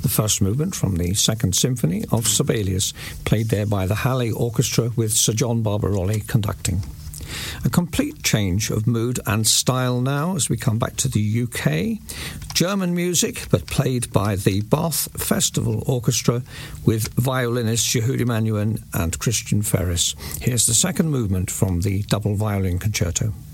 the first movement from the Second Symphony of Sibelius, played there by the Halle Orchestra with Sir John Barbarolli conducting. A complete change of mood and style now as we come back to the UK. German music, but played by the Bath Festival Orchestra with violinists Yehudi Menuhin and Christian Ferris. Here's the second movement from the double violin concerto.